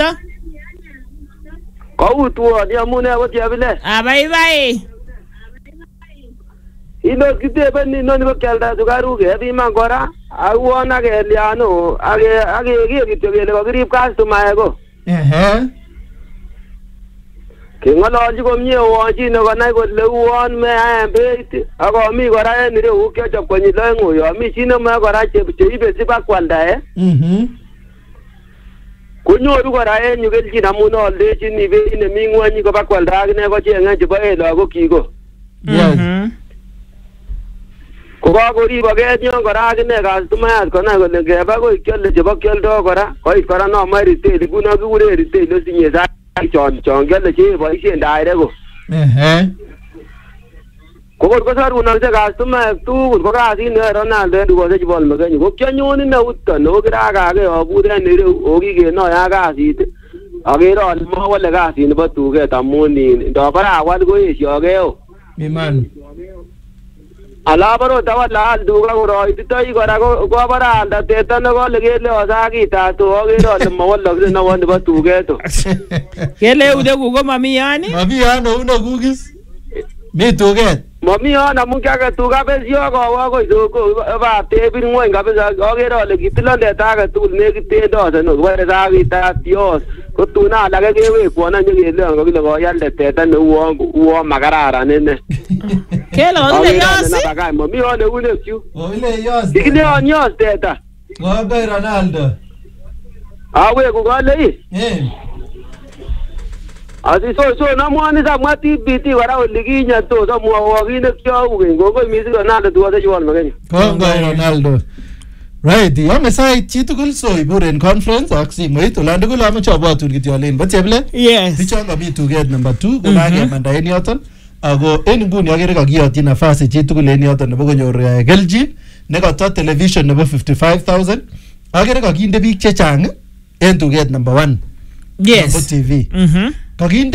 miando. Kau tuon amune ko chebile. Abaibai. Ino kiteben ni noni ko kyalda sukaruk ebiman kora. Awon ake liano ake kityo kele kokirib customer ko. Keng'ololji komie uwonji nekonai kole uwon meaen beit akomi kora en ireu kiochop konyil oeng uyo mi chi nemoe kora cheibe sibakwalda konyoru kora en yu kelchin amun oldechini beit nemi ng'wony kobakwalda akine kocheng'en chebo lagokyik ko. Kokakoribokei nyon kora akine customayat konai kole ngeba koi kyole chebo kyoldo kora koit kora nomoe retail nguno kikure retail osinye chon kyole cheboisien direct ko. Kokor kosorunokse customaek tugul ko kasit neyoe Ronaldo en dukosiek chebo Olmekenyi ko kyonyon ineuton ako kirakake abur en ireu ako kikenoyo ak kasit akere ale mowole kasit nebo tuket amun ndobore awal koesiokei Iman. Alabaro tawal al duka koroititoi kora kobore alda teta nekole kele osakitato akere ale mowolokse nebo nebo tuket. Kele eudekuk ko mami yon? Mami yon eunekukis. Mi tuket. Mami yon amun kiake tuka besio kowo akoi soko batebir ng'weny kabisa akere ale kitilon teta age tugul nekit tendosen kibore sakitat yos ko tun alake kewekwon any nyekeleon kokile koialde teta neuwon makararan ine. Kele kokile yos? Mami yon eunekyuk. Kokile yos. Kikileon yos teta. Kokoi Ronaldo. Aweku kole so namwani samwa TBT kora ole kinyatos amwowo kit nekyou keny kongoi missing Ronaldo dukosiek chebo Olmekenyi. Kongoi Ronaldo. Right, yome sait chitugul so ibur en conference ak simoit olan tugul amoche abwatun kityo alen bo cheblet. Yes. Bichon komi tuget number 2 ko kakemanda en yoton ako en nguni akere kakiyotyi nafasi chitugul en yoton nebo konyor kelchin nekoto television nebo 55,000 akere kakinde biik chechang en tuget number 1. Yes. Nebo TV. Kakinde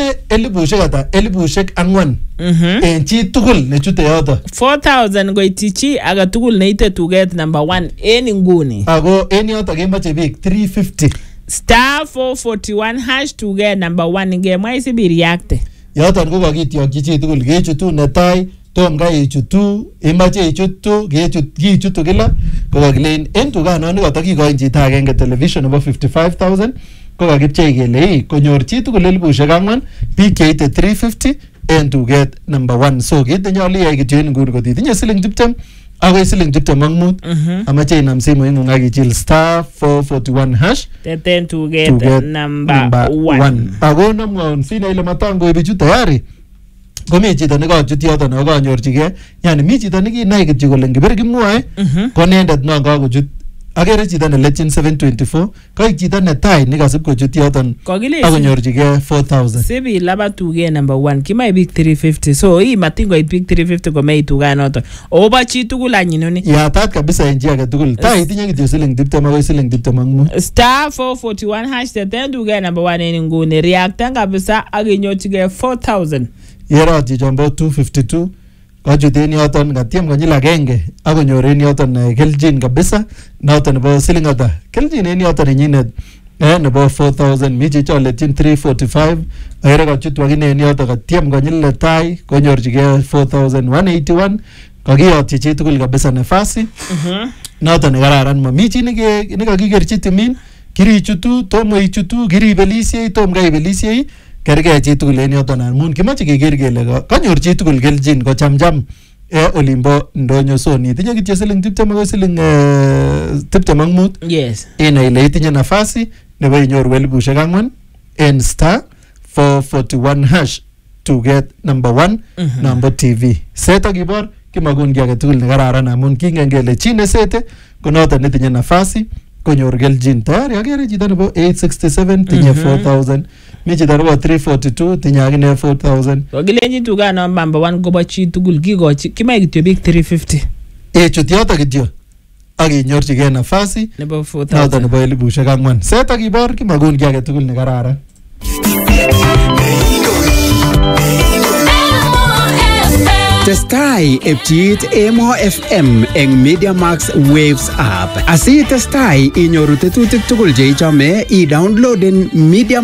4,000 en chi tugul nechute yoto. 4,000 koityi chi age tugul neite tuget number 1 en inguni. Ako en yoto kemoche biik 350. Star 441 hash tuget number 1 ngemwa isibir yakte. Yoton ko kakityokyi chi tugul kechutu netai tom kai ichutu imache ichutu kichutu kila ko kakilein en tuganon kotakikoin chito agenge television nebo 55,000 ko kakipchei kele konyor chi tugul 4,000 biik cheite 350 en tuget number 1 so kit nenyolu iyai kityo en nguni kotitinye siling 20 akoi siling 25 amache inam simoing'ung ak ichil star 441 hash teten tuget number 1 ako namwaun sina ile matango ibichu tayari komi chito nekachut yoton ako kanyorchigei yani mi chito nekinai kityo kole ngibir kimwoe ko nendet non kakochut akere chito nelechin 724 koik chito netai nekasib kochut yoton akonyorchigei 4,000 sibi laba tuget number 1 kimae biik 350 so hii matingoit biik 350 komei tuganoton obo chi tugul anyinoni yatat kabisa en chi age tugul tai itinye kityo siling 20 akoi siling 25 star 441 hash teten tuget number 1 en nguni reactan kabisa akinyorchigei 4,000 yerot chombo 252 kachut en yoton katiem konyil agenge akonyor en yoton kelchin kabisa noton nebo siling ata kelchin en yoton inyinet nebo 4,000 mi chicholetyin 345 akere kachut wakine en yoton katiem konyil netai konyorchigei 4,181 kakiyotyi chi tugul kabisa nafasi noton nekararan mami chi nekakikerchi timin kirichutu tomo ichutu kiribelisiei tom kaibelisiei kergei chi tugul en yoton amun kimache keker kele kanyor chi tugul kelchin kochamcham olimbo ndonyo so nitinye kityo siling 20 akoi siling 25 yes inai ile itinye nafasi nebo inyoru 4,000 en star 441 hash to get number 1 number TV set akibor kimakun ki age tugul nekararan amun kingen kele chi nesete ko noton netinye nafasi konyor kelchin tayari akere chito nebo 867 tinye 4,000 mi chito nebo 342 tinye akine 4,000 kokilenji tugano number 1 kobo chi tugul kikochi kimae kityo biik 350 chut yoto kityo akinyorchigei nafasi nebo 4,000 noton nebo 4,000 set akibor kimakun ki age tugul nekararan. Testai epchiit Emo FM eng Media Max Waves app. Asi testai inyoru tetutik tugul cheichome i downloaden Media